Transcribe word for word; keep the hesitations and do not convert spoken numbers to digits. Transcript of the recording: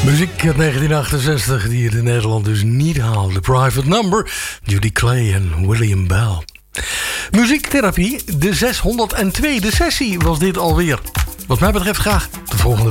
Muziek uit negentien achtenzestig die het in Nederland dus niet haalde. Private Number, Judy Clay en William Bell. Muziektherapie, de zeshonderdtweede sessie was dit alweer. Wat mij betreft graag de volgende.